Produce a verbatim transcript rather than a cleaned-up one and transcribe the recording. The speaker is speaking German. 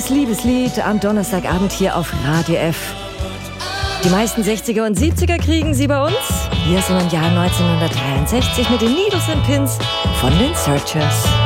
Erstes Liebeslied am Donnerstagabend hier auf Radio F. Die meisten sechziger und siebziger kriegen Sie bei uns. Hier ist im Jahr neunzehnhundertdreiundsechzig mit den Needles and Pins von den Searchers.